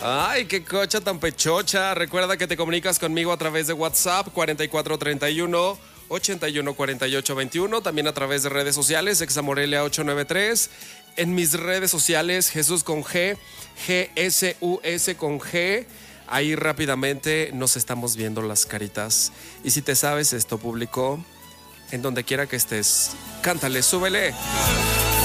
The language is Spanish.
Ay, qué cocha tan pechocha. Recuerda que te comunicas conmigo a través de WhatsApp 4431 81 48 21. También a través de redes sociales, Examorelia 893. En mis redes sociales, Jesús con G, GSUS con G. Ahí rápidamente nos estamos viendo las caritas. Y si te sabes esto, público, en donde quiera que estés, cántale, súbele.